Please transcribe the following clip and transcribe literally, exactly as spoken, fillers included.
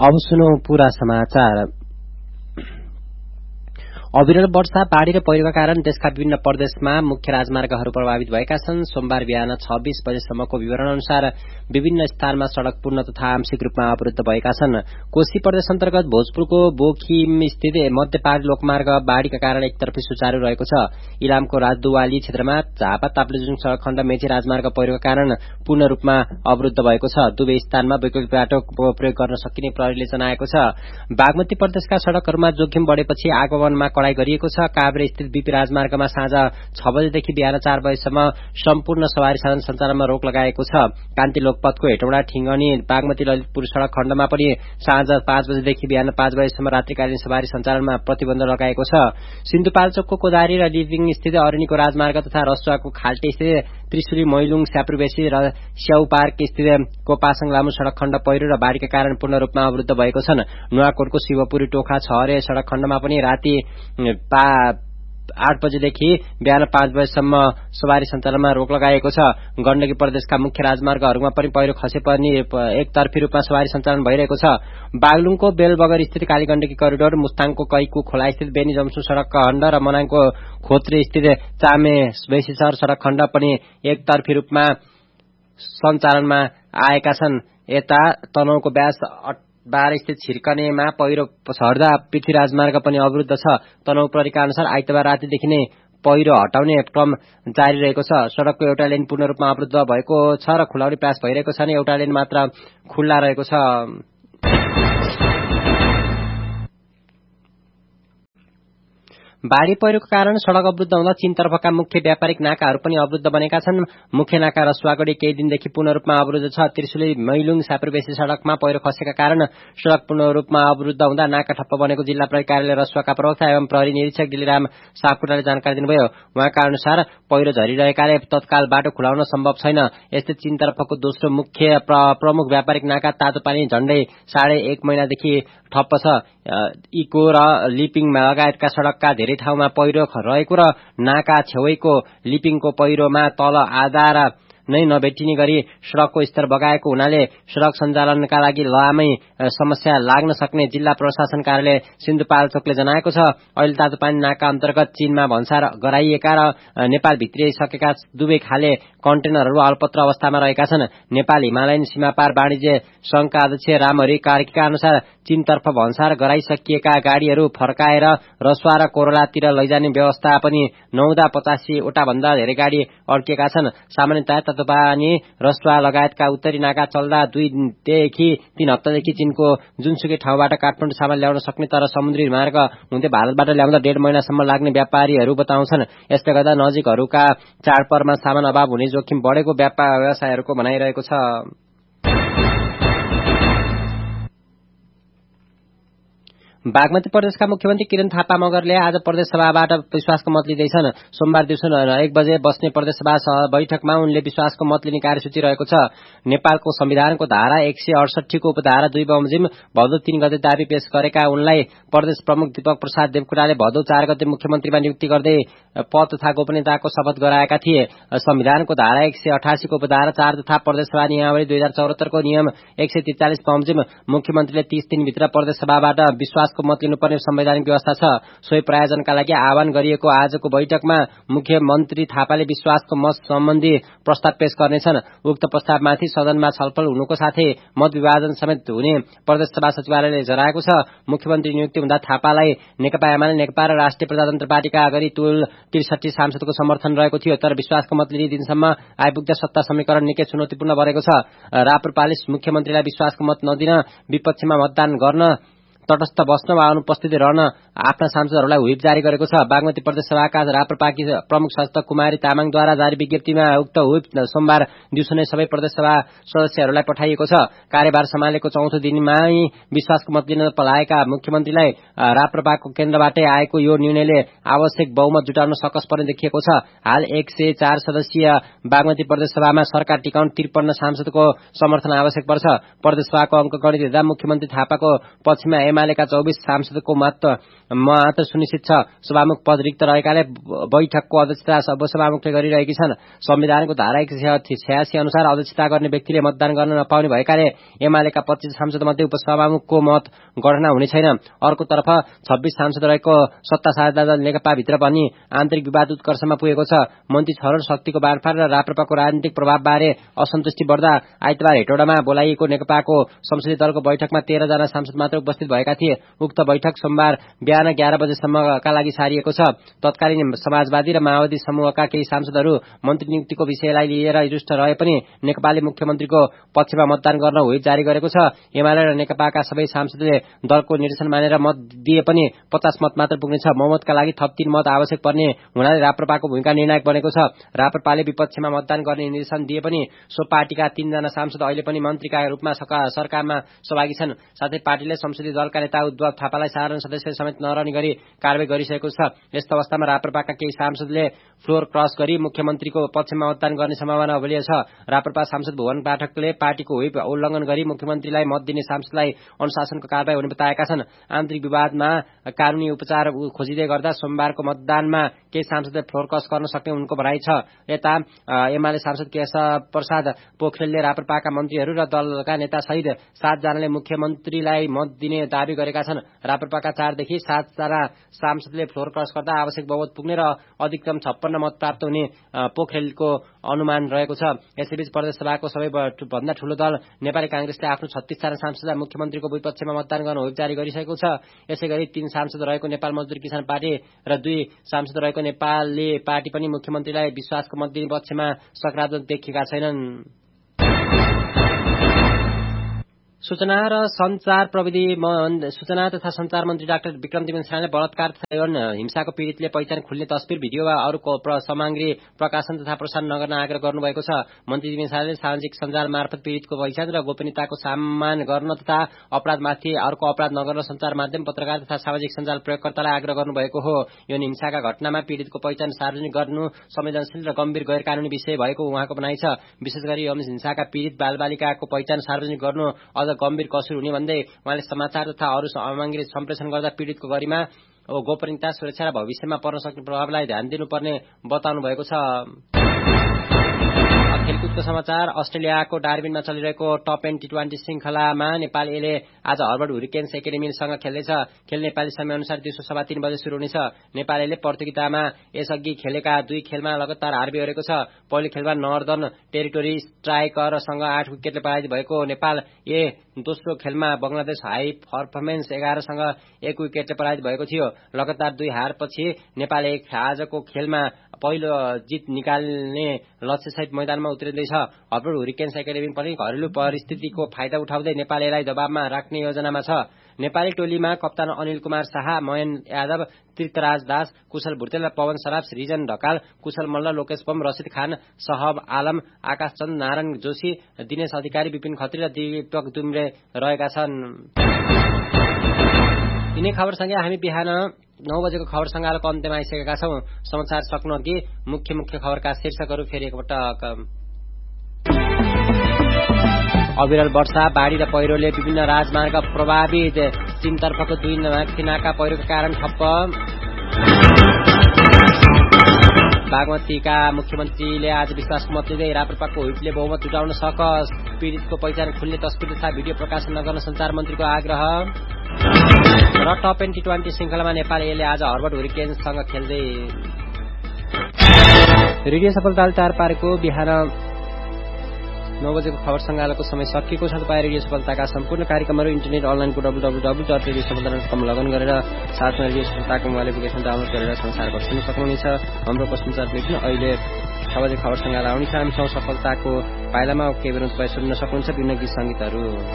अब सुनौ पूरा समाचार। अविरल वर्षा बाढ़ी र पहिरोका कारण देशका विभिन्न प्रदेशमा मुख्य राजमार्गहरू प्रभावित भएका छन्। सोमबार बिहान छब्बीस बजेसम्मको विवरण अनुसार विभिन्न स्थानमा सड़क पूर्ण तथा आंशिक रूपमा अवरुद्ध भएका छन्। कोशी प्रदेश अन्तर्गत भोजपुरको बोखिम स्थित मध्य पहाड़ी लोकमार्ग बाढ़ीका कारण एकतर्फी सुचारू रहेको छ। इलामको राजदुवाली क्षेत्रमा झापा ताप्लेजुङ सड़क खण्ड मेची राजमार्ग पहिरोका कारण पूर्ण रूपमा अवरुद्ध भएको छ। दुवै स्थानमा वैकल्पिक बाटो प्रयोग गर्न सकिने प्रहरीले जनाएको छ। बागमती प्रदेशका सड़कहरूमा जोखिम बढेपछि आगमनमा कडाई गरिएको छ। काभ्रे स्थित बीपी राजमार्गमा साँझ छ बजेदेखि बिहान चार बजेसम्म सम्पूर्ण सवारी साधन सञ्चालनमा रोक लगाएको छ। कान्ति लोकपथको हेटौँडा ठिङ्गनी बागमती ललितपुर सड़क खण्डमा पनि साँझ पाँच बजेदेखि बिहान पाँच बजेसम्म रात्रिकालीन सवारी सञ्चालनमा प्रतिबन्ध लगाएको छ। सिन्धुपाल्चोकको कोदारी र लिभिङ स्थित अरनिको राजमार्ग तथा रसुवाको खाल्टे स्थित त्रिशुली मैलुङ स्यापुरबेसी र स्याउ पार्क स्थित कोपासङ लामो सड़क खण्ड पहिरो र बाढ़ीका कारण पूर्ण रूपमा अवरुद्ध भएको छन्। नुवाकोटको शिवपुरी टोखा छहरे सड़क खण्डमा पनि राति आठ बजेदेखि बिहान पाँच बजेसम्म सवारी सञ्चालनमा रोक लगाएको छ। गण्डकी प्रदेशका मुख्य राजमार्गहरूमा पनि पहिरो खसे पनि एकतर्फी रूपमा सवारी सञ्चालन भइरहेको छ। बागलुङको बेलबगर स्थित कालीगण्डकी करिडोर, मुस्ताङको कैकु खोला स्थित बेनी जम्सु सड़क खण्ड र मनाङको खोत्रे स्थित चामे बेसीसर सड़क खण्ड पनि एकतर्फी रूपमा सञ्चालनमा आएका छन्। यता तनहुँको ब्यास बाह्र स्थित छिर्कनेमा पहिरो झर्दा पृथ्वी राजमार्ग पनि अवरुद्ध छ। तनहुँ प्रहरीका अनुसार आइतबार रातिदेखि नै पहिरो हटाउने क्रम जारी रहेको छ। सड़कको एउटा लेन पूर्ण रूपमा अवरुद्ध भएको छ र खुलाउने प्रयास भइरहेको छ भने एउटा लेन मात्र खुल्ला रहेको छ। बाढ़ी पहिरोको कारण सड़क अवरुद्ध हुँदा चीनतर्फका मुख्य व्यापारिक नाकाहरू पनि अवरुद्ध बनेका छन्। मुख्य नाका रसुवागढी केही दिनदेखि पूर्ण रूपमा अवरुद्ध छ। त्रिशुली मैलुङ स्यापुरबेसी सड़कमा पहिरो खसेका कारण सड़क पूर्ण रूपमा अवरुद्ध हुँदा नाका ठप्प बनेको जिल्ला प्रहरी कार्यालय रसुवाका प्रवक्ता एवं प्रहरी निरीक्षक दिलीराम सापकोटाले जानकारी दिनुभयो। उहाँका अनुसार पहिरो झरिरहेकाले तत्काल बाटो खुलाउन सम्भव छैन। यस्तै चीनतर्फको दोस्रो मुख्य प्रमुख व्यापारिक नाका तातोपानी झण्डै साढे एक महिनादेखि ठप्प छ। इको र लिपिङ लगायतका सड़कका धेरै ठाउँमा पहिरो रहेको र नाका छेउैको लिपिङको पहिरोमा तल आधा र नै नभेटिने गरी सड़कको स्तर बगाएको हुनाले सड़क सञ्चालनका लागि लामै समस्या लाग्न सक्ने जिल्ला प्रशासन कार्यालय सिन्धुपाल्चोकले जनाएको छ। अहिले तातोपानी नाका अन्तर्गत चीनमा भन्सार गराइएका र नेपाल भित्रिसकेका दुवै खाले कन्टेनरहरू अल्पत्र अवस्थामा रहेका छन्। नेपाल हिमालयन सीमापार वाणिज्य संघका अध्यक्ष रामहरि कार्कीका अनुसार चीनतर्फ भन्सार गराइसकिएका गाड़ीहरू फर्काएर रसुवा र कोरलातिर लैजाने व्यवस्था पनि नहुँदा पचासीवटा भन्दा धेरै गाड़ी अड्किएका छन्। सामान्यतया तातोपानी रसुवा लगायतका उत्तरी नाका चल्दा दुईदेखि तीन हप्तादेखि चीनको जुनसुकै ठाउँबाट काठमाडौँ सामान ल्याउन सक्ने तर समुद्री मार्ग हुँदै भारतबाट ल्याउँदा डेढ महिनासम्म लाग्ने व्यापारीहरू बताउँछन्। यसले गर्दा नजिकहरूका चाडपर्वमा सामान अभाव हुने जोखिम बढेको व्यापार व्यवसायहरूको भनाइरहेको छ। बागमती प्रदेशका मुख्यमन्त्री किरण थापा मगरले आज प्रदेश सभाबाट विश्वासको मत लिँदैछन्। सोमबार दिउँसो एक बजे बस्ने प्रदेश सभा बैठकमा उनले विश्वासको मत लिने कार्यसूची रहेको छ। नेपालको संविधानको धारा एक सय अडसठीको उपधारा दुई बमोजिम भदौ तीन गते दावी पेश गरेका उनलाई प्रदेश प्रमुख दीपक प्रसाद देवकोटाले भदौ चार गते मुख्यमन्त्रीमा नियुक्ति गर्दै पद तथा गोपनीयताको शपथ गराएका थिए। संविधानको धारा एक सय अठासीको उपधारा चार तथा प्रदेश सभा नियमावली दुई हजार चौहत्तरको नियम एक सय त्रिचालिस बमोजिम मुख्यमन्त्रीले तीस दिनभित्र प्रदेश सभाबाट विश्वास को मत लिनुपर्ने संवैधानिक व्यवस्था छ। सोही प्रायोजनका लागि आह्वान गरिएको आजको बैठकमा मुख्यमन्त्री थापाले विश्वासको मत सम्बन्धी प्रस्ताव पेश गर्नेछन्। उक्त प्रस्तावमाथि सदनमा छलफल हुनुको साथै मत विभाजन समेत हुने प्रदेश सभा सचिवालयले जनाएको छ। मुख्यमन्त्री नियुक्ति हुँदा थापालाई नेकपा एमाले नेकपा र राष्ट्रिय प्रजातन्त्र पार्टीका अगाडि तुल त्रिसठी सांसदको समर्थन रहेको थियो, तर विश्वासको मत लिने दिनसम्म आइपुग्दा सत्ता समीकरण निकै चुनौतीपूर्ण बनेको छ। राप्रपाले मुख्यमन्त्रीलाई विश्वासको मत नदिन विपक्षमा मतदान गर्न, तटस्थ बस्न वा अनुपस्थित रहन आफ्ना सांसदहरूलाई व्हिप जारी गरेको छ। बागमती प्रदेश सभाका राप्रपाकी प्रमुख सदस्य कुमारी तामाङद्वारा जारी विज्ञप्तिमा उक्त व्हिप सोमबार दिउँसो नै सबै प्रदेश सभा सदस्यहरूलाई पठाइएको छ। कार्यभार सम्हालेको चौथो दिनमै विश्वासको मत लिन पलाएका मुख्यमन्त्रीलाई राप्रपाको केन्द्रबाटै आएको यो निर्णयले आवश्यक बहुमत जुटाउन सकस पर्ने देखिएको छ। हाल एक सय चार सदस्यीय बागमती प्रदेश सभामा सरकार टिकाउन त्रिपन्न सांसदको समर्थन आवश्यक पर्छ। प्रदेश सभाको अङ्क गणित हेर्दा मुख्यमन्त्री थापाको पक्षमा एमालेका चौबिस सांसदको मत मात्र सुनिश्चित छ। सभामुख पद रिक्त रहेकाले बैठकको अध्यक्षता उपसभामुखले गरिरहेकी छन्। संविधानको धारा एक सय छयासी अनुसार अध्यक्षता गर्ने व्यक्तिले मतदान गर्न नपाउने भएकाले एमालेका पच्चीस सांसद मध्ये उपसभामुखको मत गणना हुने छैन। अर्कोतर्फ छब्बीस सांसद रहेको सत्ता साझा दल नेकपाभित्र पनि आन्तरिक विवाद उत्कर्षमा पुगेको छ। मन्त्री छनौट शक्तिको बाँडफाँड र राप्रपाको राजनीतिक प्रभावबारे असन्तुष्टि बढ्दा आइतबार हेटौडामा बोलाइएको नेकपाको संसदीय दलको बैठकमा तेह्र जना सांसद मात्र उपस्थित भएका थिए। उक्त बैठक सोमबार बिहान एघार बजेसम्मका लागि सारिएको छ। तत्कालीन समाजवादी र माओवादी समूहका केही सांसदहरू मन्त्री नियुक्तिको विषयलाई लिएर रुष्ट रहे पनि नेकपाले मुख्यमन्त्रीको पक्षमा मतदान गर्न व्हिप जारी गरेको छ। एमाले र नेकपाका सबै सांसदले दलको निर्देशन मानेर मत दिए पनि पचास मत मात्र पुग्नेछ। बहुमतका लागि थप तीन मत आवश्यक पर्ने हुनाले राप्रपाको भूमिका निर्णायक बनेको छ। राप्रपाले विपक्षमा मतदान गर्ने निर्देशन दिए पनि सो पार्टीका तीनजना सांसद अहिले पनि मन्त्रीका रूपमा सरकारमा सहभागी छन्। साथै पार्टीले संसदीय दलका नेता उद्धव थापालाई साधारण सदस्य समेत नरहने गरी कारबाही गरिसकेको छ। यस्तो अवस्थामा राप्रपाका केही सांसदले फ्लोर क्रस गरी मुख्यमन्त्रीको पक्षमा मतदान गर्ने सम्भावना बलियो छ। राप्रपा सांसद भुवन पाठकले पार्टीको व्हिप उल्लङ्घन गरी मुख्यमन्त्रीलाई मत दिने सांसदलाई अनुशासनको कारबाही हुने बताएका छन्। आन्तरिक विवादमा कानूनी उपचार खोजिँदै गर्दा सोमबारको मतदानमा केही सांसदले फ्लोर क्रस गर्न सक्ने उनको भनाइ छ। यता एमाले सांसद केशव प्रसाद पोखरेलले राप्रपाका मन्त्रीहरू र दलका नेता सहित सातजनाले मुख्यमन्त्रीलाई मत दिने दावी गरेका छन्। राप्रपाका चारदेखि सातजना सांसदले फ्लोर क्रस गर्दा आवश्यक बहुमत पुग्ने र अधिकतम छप्पन्न मत प्राप्त हुने पोखरेलको अनुमान रहेको छ। यसैबीच प्रदेशसभाको सबैभन्दा ठूलो दल नेपाली कांग्रेसले आफ्नो छत्तीस जना सांसदलाई मुख्यमन्त्रीको विपक्षमा मतदान गर्न व्हिप जारी गरिसकेको छ। यसैगरी तीन सांसद रहेको नेपाल मजदुर किसान पार्टी र दुई सांसद रहेको नेपाली पार्टी पनि मुख्यमन्त्रीलाई विश्वासको मत दिने पक्षमा सकारात्मक देखिएका छैनन्। सूचना र संचार प्रविधि सूचना तथा संचार मन्त्री डाक्टर विक्रम तिमल सिन्हाले बलात्कार तथा यौन हिंसाको पीडितले पहिचान खुल्ने तस्बिर भिडियो वा अरू सामग्री प्रकाशन तथा प्रसारण नगर्न आग्रह गर्नुभएको छ। मन्त्री तिमल सिन्हाले सामाजिक सञ्जाल मार्फत पीडितको पहिचान र गोपनीयताको सम्मान गर्न तथा अपराधमाथि अर्को अपराध नगर्न संचार माध्यम पत्रकार तथा सामाजिक सञ्जाल प्रयोगकर्तालाई आग्रह गर्नुभएको हो। यौन हिंसाका घटनामा पीडितको पहिचान सार्वजनिक गर्नु संवेदनशील र गम्भीर गैर कानूनी विषय भएको उहाँको भनाइ छ। विशेष गरी यौन हिंसाका पीडित बालबालिकाको पहिचान सार्वजनिक गर्नु अझ गम्भीर कसुर हुने भन्दै उहाँले समाचार तथा अरू सामग्री सम्प्रेषण गर्दा पीडितको गरिमा गोपनीयता सुरक्षा र भविष्यमा पर्न सक्ने प्रभावलाई ध्यान दिनुपर्ने बताउनु भएको छ। खेलकुदको समाचार। अस्ट्रेलियाको डार्बिनमा चलिरहेको टप टेन टी ट्वेन्टी श्रृंखलामा नेपाल एले आज हर्बर्ट हुरिकेन्स एकाडेमीसँग खेल्दैछ। खेल नेपाली समयअनुसार दिउँसो सवा तीन बजे शुरू हुनेछ। नेपाल एले प्रतियोगितामा यसअघि खेलेका दुई खेलमा लगातार हार बेहोरेको छ। पहिलो खेलमा नर्दर्न टेरिटोरी स्ट्राइकरसँग आठ विकेटले पराजित भएको नेपाल ए दोस्रो खेलमा बंगलादेश हाई पर्फर्मेन्स एघारसँग एक विकेटले पराजित भएको थियो। लगातार दुई हारपछि नेपाल ए आजको खेलमा पहिलो जित निकाल्ने लक्ष्यसहित मैदानमा उत्रिँदैछ। हर्बर्ट हुरिकेन्स एकाडेमी पनि घरेलु परिस्थितिको फाइदा उठाउँदै नेपाल एलाई दबावमा राख्ने योजनामा छ। नेपाली टोलीमा कप्तान अनिल कुमार शाह, मयन यादव, तीर्थराज दास, कुशल भुर्तेल, पवन सराफ, रिजन ढकाल, कुशल मल्ल, लोकेश बम, रशिद खान, सहब आलम, आकाश चन्द, नारायण जोशी, दिनेश अधिकारी, विपिन खत्री र दीपक दुम्रे रहेका छन्। यिनै खबरसँगै हामी बिहान नौ बजेको खबर संगालोको अन्त्यमा आइसकेका छौं। समाचार सक्नु अघि मुख्य मुख्य खबरका शीर्षकहरू फेरि एकपटक। अविरल वर्षा, बाढ़ी र पहिरोले विभिन्न राजमार्ग प्रभावित। चीनतर्फको दुई नाका पहिरोका कारण ठप्प। बागमतीका मुख्यमन्त्रीले आज विश्वासको मत दिँदै राप्रपाको व्हिपले बहुमत जुटाउन सकस। पीडितको पहिचान खुल्ने तस्बिर तथा भिडियो प्रकाशन नगर्न संचार मन्त्रीको आग्रह। र टप टेन टी ट्वेन्टी श्रृंखलामा नेपाल एले आज हर्बर्ट हुरिकेन्ससँग खेल्दै। रेडियो सफलता चार पारेको बिहान नौ बजेको खबर संगालोको समय सकिएको छ। तपाईँ रेडियो सफलताका सम्पूर्ण कार्यक्रमहरू इन्टरनेट अनलाइनको W W W dot radio सफलता डट कम लगन गरेर साथमा रेडियो सफलताको मोबाइल एप्लिकेसन डाउनलोड गरेर संसारभर सुन्न सक्नुहुनेछ। हाम्रो पश्चिमचार बुलेटिन अहिले छ बजे खबर संगाल आउनेछ। हामी छौं सफलताको पाइलामा केही बेर तपाईँ सुन्न सक्नुहुन्छ विभिन्न गीत संगीतहरू।